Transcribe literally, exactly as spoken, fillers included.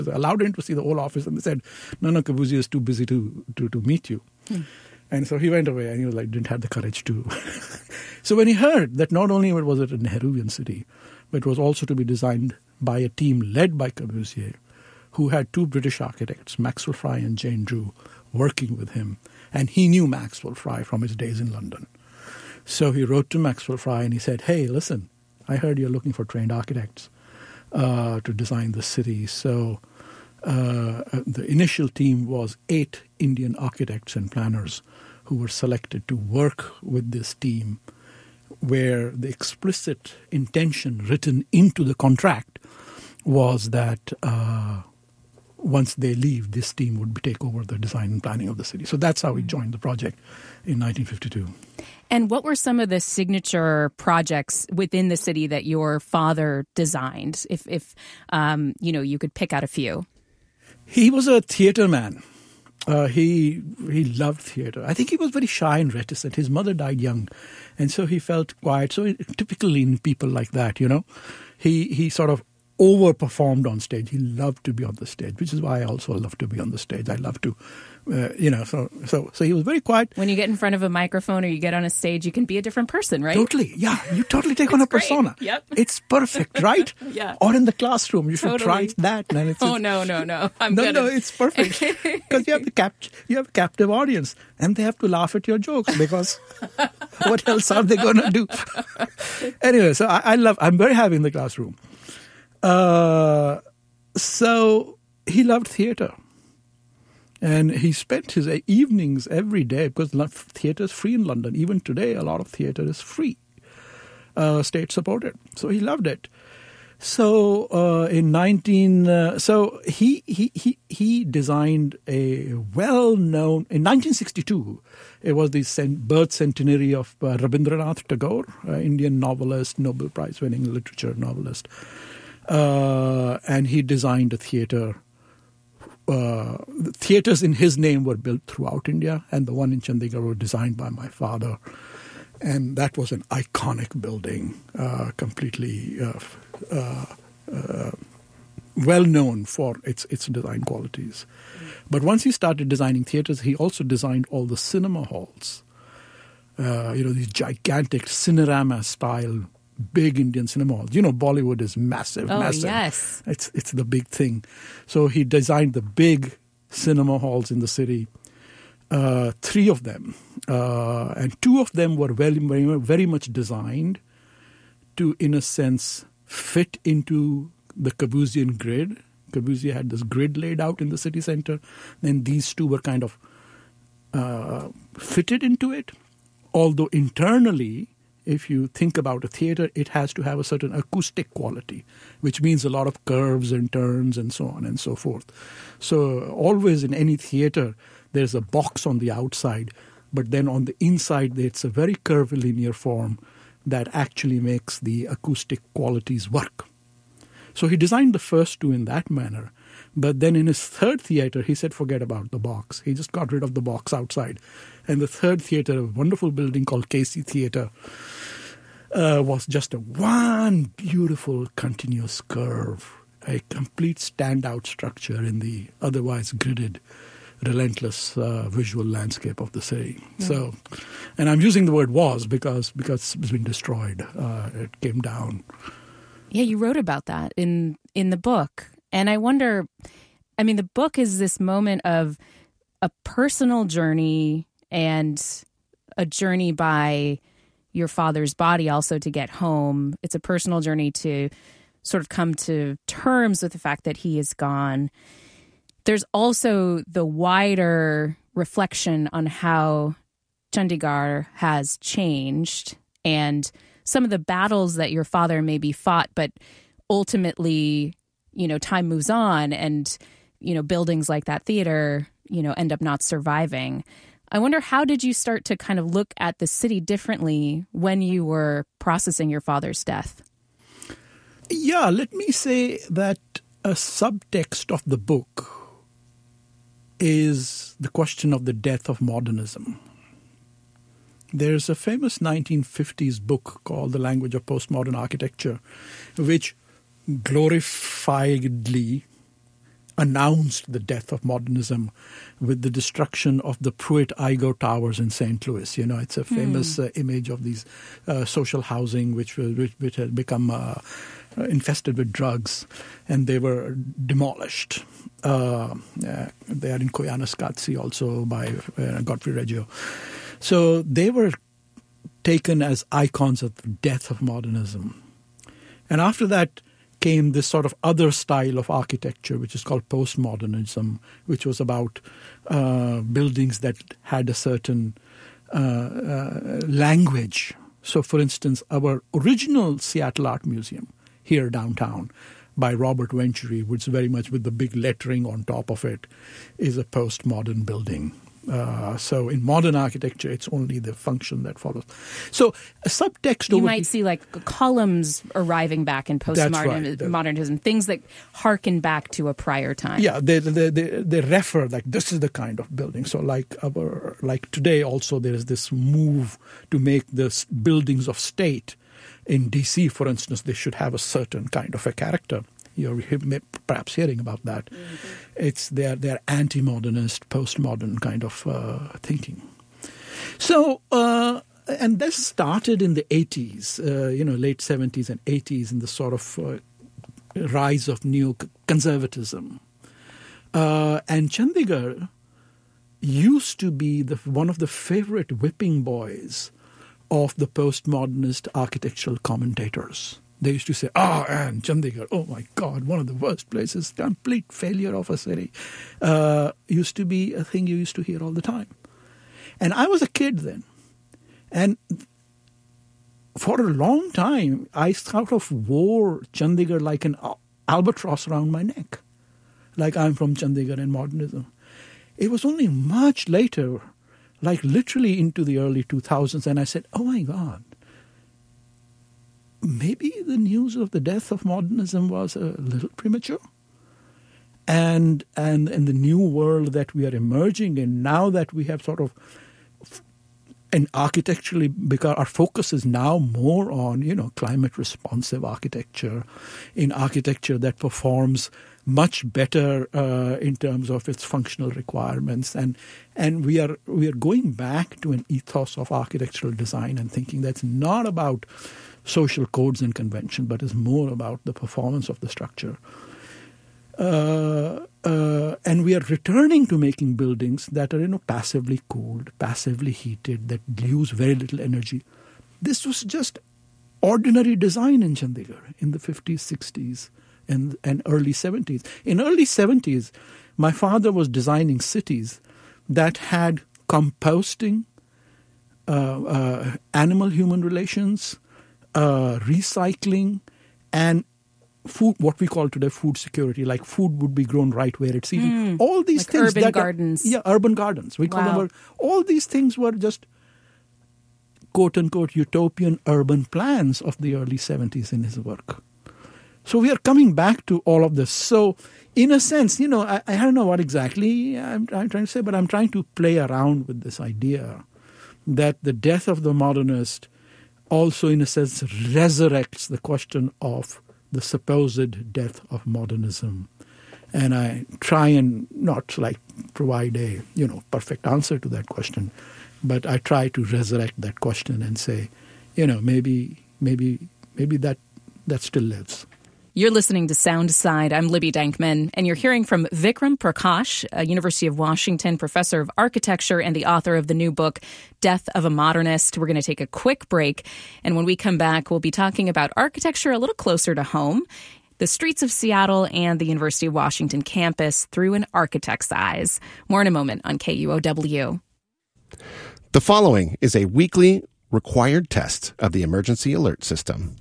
They allowed him to see the whole office, and they said, no, no, Corbusier is too busy to, to, to meet you. Hmm. And so he went away, and he was like, didn't have the courage to. So when he heard that not only was it a Nehruvian city, but it was also to be designed by a team led by Corbusier, who had two British architects, Maxwell Fry and Jane Drew, working with him. And he knew Maxwell Fry from his days in London. So he wrote to Maxwell Fry and he said, hey, listen, I heard you're looking for trained architects uh, to design the city. So uh, the initial team was eight Indian architects and planners who were selected to work with this team, where the explicit intention written into the contract was that uh, once they leave, this team would take over the design and planning of the city. So that's how we joined the project in nineteen fifty-two. And what were some of the signature projects within the city that your father designed, if, if um, you know, you could pick out a few? He was a theater man. Uh, he he loved theater. I think he was very shy and reticent. His mother died young, and so he felt quiet. So typically in people like that, you know, he, he sort of overperformed on stage. He loved to be on the stage, which is why I also love to be on the stage. I love to, uh, you know, so, so so he was very quiet. When you get in front of a microphone or you get on a stage, you can be a different person, right? Totally, yeah. You totally take on a great. persona. Yep. It's perfect, right? Yeah. Or in the classroom, you should Totally. try that. And it's, oh, no, no, no. I'm no, good. no, it's perfect. Because you have the cap- you have a captive audience, and they have to laugh at your jokes, because what else are they going to do? Anyway, so I, I love, I'm very happy in the classroom. Uh, so he loved theater, and he spent his evenings every day, because theater is free in London. Even today, a lot of theater is free, uh, state supported. So he loved it. So uh, in nineteen, uh, so he he he he designed a well-known in nineteen sixty-two. It was the cent- birth centenary of uh, Rabindranath Tagore, uh, Indian novelist, Nobel Prize-winning literature novelist. Uh, and he designed a theater. Uh, the theaters in his name were built throughout India, and the one in Chandigarh were designed by my father. And that was an iconic building, uh, completely uh, uh, uh, well known for its its design qualities. But once he started designing theaters, he also designed all the cinema halls. Uh, you know, these gigantic Cinerama style big Indian cinema halls. You know, Bollywood is massive, oh, massive. yes. It's it's the big thing. So he designed the big cinema halls in the city, uh, three of them. Uh, and two of them were very, very, very much designed to, in a sense, fit into the Corbusian grid. Corbusier had this grid laid out in the city center. Then these two were kind of uh, fitted into it. Although internally, if you think about a theater, it has to have a certain acoustic quality, which means a lot of curves and turns and so on and so forth. So always in any theater, there's a box on the outside, but then on the inside, it's a very curvilinear form that actually makes the acoustic qualities work. So he designed the first two in that manner. But then in his third theater, he said, forget about the box. He just got rid of the box outside. And the third theater, a wonderful building called Casey Theater, uh, was just a one beautiful continuous curve, a complete standout structure in the otherwise gridded, relentless uh, visual landscape of the city. Yeah. So, and I'm using the word was because because it's been destroyed. Uh, it came down. Yeah, you wrote about that in in the book. And I wonder, I mean, the book is this moment of a personal journey and a journey by your father's body also to get home. It's a personal journey to sort of come to terms with the fact that he is gone. There's also the wider reflection on how Chandigarh has changed and some of the battles that your father maybe fought, but ultimately, you know, time moves on and, you know, buildings like that theater, you know, end up not surviving. I wonder, how did you start to kind of look at the city differently when you were processing your father's death? Yeah, let me say that a subtext of the book is the question of the death of modernism. There's a famous nineteen fifties book called The Language of Postmodern Architecture, which glorifiedly announced the death of modernism with the destruction of the Pruitt-Igoe Towers in Saint Louis. You know, it's a famous mm. uh, image of these uh, social housing which, which, which had become uh, infested with drugs, and they were demolished. Uh, uh, they are in Koyaanisqatsi also by uh, Godfrey Reggio. So they were taken as icons of the death of modernism. And after that came this sort of other style of architecture, which is called postmodernism, which was about uh, buildings that had a certain uh, uh, language. So, for instance, our original Seattle Art Museum here downtown by Robert Venturi, which is very much with the big lettering on top of it, is a postmodern building. Uh, so in modern architecture, it's only the function that follows. So a subtext you over might the, see like columns arriving back in postmodernism, right, things that harken back to a prior time. Yeah, they, they they they refer like this is the kind of building. So like our like today also there is this move to make the buildings of state in D C, for instance, they should have a certain kind of a character. You're perhaps hearing about that. Mm-hmm. It's their their anti-modernist, postmodern kind of uh, thinking. So, uh, and this started in the eighties, uh, you know, late seventies and eighties, in the sort of uh, rise of neo-conservatism. Uh, and Chandigarh used to be the, one of the favorite whipping boys of the postmodernist architectural commentators. They used to say, ah, oh, and Chandigarh, oh my God, one of the worst places, complete failure of a city. Uh, used to be a thing you used to hear all the time. And I was a kid then. And for a long time, I sort of wore Chandigarh like an albatross around my neck. Like I'm from Chandigarh and modernism. It was only much later, like literally into the early two thousands, and I said, oh my God, maybe the news of the death of modernism was a little premature. And and in the new world that we are emerging in, now that we have sort of, and architecturally, because our focus is now more on, you know, climate responsive architecture, in architecture that performs much better uh, in terms of its functional requirements. And and we are we are going back to an ethos of architectural design and thinking that's not about social codes and convention, but is more about the performance of the structure. Uh, uh, and we are returning to making buildings that are, you know, passively cooled, passively heated, that use very little energy. This was just ordinary design in Chandigarh in the fifties, sixties, and, and early seventies. In early seventies, my father was designing cities that had composting, uh, uh, animal-human relations, Uh, recycling, and food, what we call today food security, like food would be grown right where it's eaten. Mm, all these like things. Urban that gardens. Are, yeah, urban gardens. We call wow. them. All these things were just quote-unquote utopian urban plans of the early seventies in his work. So we are coming back to all of this. So in a sense, you know, I, I don't know what exactly I'm, I'm trying to say, but I'm trying to play around with this idea that the death of the modernist also, in a sense, resurrects the question of the supposed death of modernism. And I try and not like provide a, you know, perfect answer to that question, but I try to resurrect that question and say, you know, maybe, maybe, maybe that that still lives. You're listening to Sound Aside. I'm Libby Dankman, and you're hearing from Vikram Prakash, a University of Washington professor of architecture and the author of the new book, Death of a Modernist. We're going to take a quick break, and when we come back, we'll be talking about architecture a little closer to home, the streets of Seattle and the University of Washington campus through an architect's eyes. More in a moment on K U O W. The following is a weekly required test of the emergency alert system.